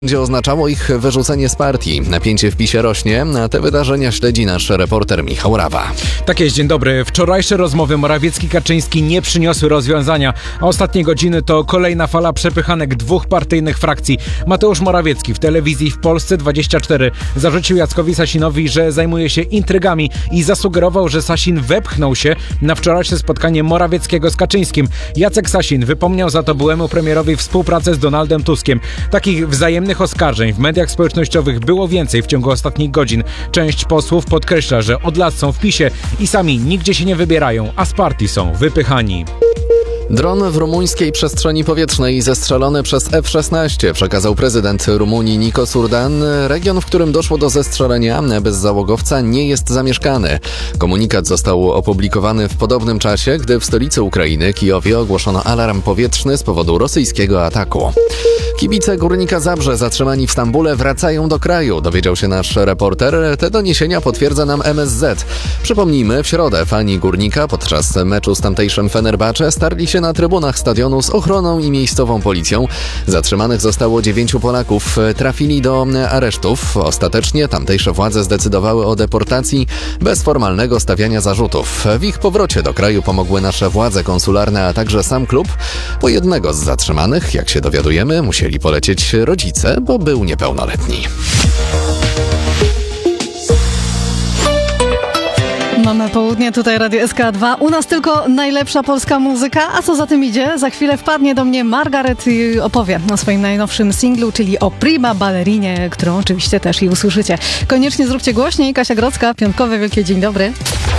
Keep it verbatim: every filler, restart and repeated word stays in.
Będzie oznaczało ich wyrzucenie z partii. Napięcie w PiSie rośnie, a te wydarzenia śledzi nasz reporter Michał Rawa. Tak jest, dzień dobry. Wczorajsze rozmowy Morawiecki-Kaczyński nie przyniosły rozwiązania, a ostatnie godziny to kolejna fala przepychanek dwóch partyjnych frakcji. Mateusz Morawiecki w telewizji w Polsce dwadzieścia cztery zarzucił Jackowi Sasinowi, że zajmuje się intrygami i zasugerował, że Sasin wepchnął się na wczorajsze spotkanie Morawieckiego z Kaczyńskim. Jacek Sasin wypomniał za to byłemu premierowi współpracę z Donaldem Tuskiem. Takich wzajemnych oskarżeń w mediach społecznościowych było więcej w ciągu ostatnich godzin. Część posłów podkreśla, że od lat są w PiSie i sami nigdzie się nie wybierają, a z partii są wypychani. Dron w rumuńskiej przestrzeni powietrznej zestrzelony przez F szesnaście przekazał prezydent Rumunii Nikos Urdan. Region, w którym doszło do zestrzelenia bez załogowca, nie jest zamieszkany. Komunikat został opublikowany w podobnym czasie, gdy w stolicy Ukrainy, Kijowie, ogłoszono alarm powietrzny z powodu rosyjskiego ataku. Kibice Górnika Zabrze zatrzymani w Stambule wracają do kraju, dowiedział się nasz reporter. Te doniesienia potwierdza nam M S Z. Przypomnijmy, w środę fani Górnika podczas meczu z tamtejszym Fenerbahce starli się na trybunach stadionu z ochroną i miejscową policją. Zatrzymanych zostało dziewięciu Polaków. Trafili do aresztów. Ostatecznie tamtejsze władze zdecydowały o deportacji bez formalnego stawiania zarzutów. W ich powrocie do kraju pomogły nasze władze konsularne, a także sam klub. Po jednego z zatrzymanych, jak się dowiadujemy, musieli polecieć rodzice, bo był niepełnoletni. Mamy południe, tutaj Radio S K dwa. U nas tylko najlepsza polska muzyka. A co za tym idzie? Za chwilę wpadnie do mnie Margaret i opowie o swoim najnowszym singlu, czyli o Prima Ballerinie, którą oczywiście też i usłyszycie. Koniecznie zróbcie głośniej. Kasia Grodzka, piątkowy wielkie dzień dobry.